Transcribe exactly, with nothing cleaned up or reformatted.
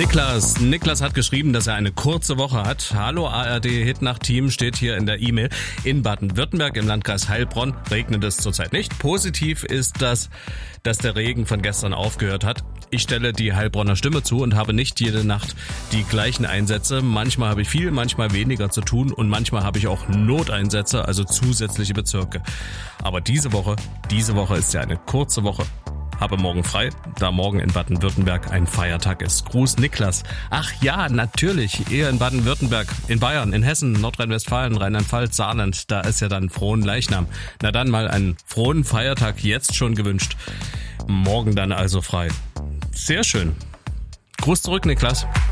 Niklas, Niklas hat geschrieben, dass er eine kurze Woche hat. Hallo A R D Hitnacht-Team steht hier in der E-Mail. In Baden-Württemberg im Landkreis Heilbronn regnet es zurzeit nicht. Positiv ist das, dass der Regen von gestern aufgehört hat. Ich stelle die Heilbronner Stimme zu und habe nicht jede Nacht die gleichen Einsätze. Manchmal habe ich viel, manchmal weniger zu tun und manchmal habe ich auch Noteinsätze, also zusätzliche Bezirke. Aber diese Woche, diese Woche ist ja eine kurze Woche. Habe morgen frei, da morgen in Baden-Württemberg ein Feiertag ist. Gruß Niklas. Ach ja, natürlich, eher in Baden-Württemberg, in Bayern, in Hessen, Nordrhein-Westfalen, Rheinland-Pfalz, Saarland, da ist ja dann frohen Leichnam. Na dann mal einen frohen Feiertag jetzt schon gewünscht. Morgen dann also frei. Sehr schön. Gruß zurück, Niklas.